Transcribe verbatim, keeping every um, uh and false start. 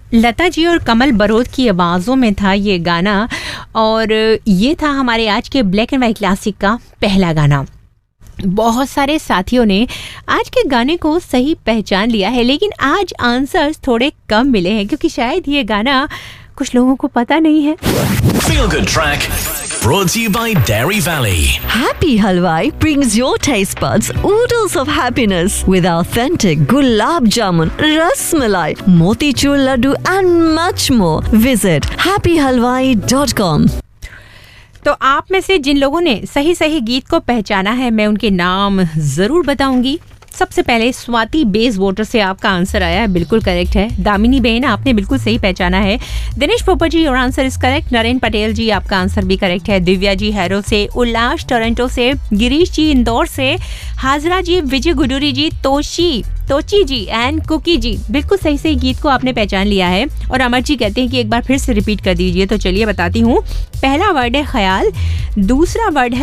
लता जी और कमल बरोद की आवाज़ों में था ये गाना और ये था हमारे आज के ब्लैक एंड वाइट क्लासिक का पहला गाना। बहुत सारे साथियों ने आज के गाने को सही पहचान लिया है, लेकिन आज आंसर्स थोड़े कम मिले हैं क्योंकि शायद ये गाना कुछ लोगों को पता नहीं है। Feel Good Track brought to you by Dairy Valley. Happy Halwai brings your taste buds oodles of happiness with authentic gulab jamun, ras malai, motichur laddu and much more. Visit happy halwai dot com. तो आप में से जिन लोगों ने सही सही गीत को पहचाना है मैं उनके नाम ज़रूर बताऊंगी। सबसे पहले स्वाति बेस वोटर से आपका आंसर आया है, बिल्कुल करेक्ट है। दामिनी बहन आपने बिल्कुल सही पहचाना है। दिनेश पोपट जी, your answer is correct. Naren Patel जी, आपका आंसर भी करेक्ट है। दिव्या जी हैरो से, उल्लास टोरंटो से, गिरीश जी इंदौर से, हाजरा जी, विजय गुडूरी जी, तोशी तोची जी एंड कुकी जी, बिल्कुल सही सही गीत को आपने पहचान लिया है। और अमर जी कहते हैं कि एक बार फिर से रिपीट कर दीजिए। तो चलिए बताती हूँ। पहला वर्ड है ख्याल, दूसरा वर्ड है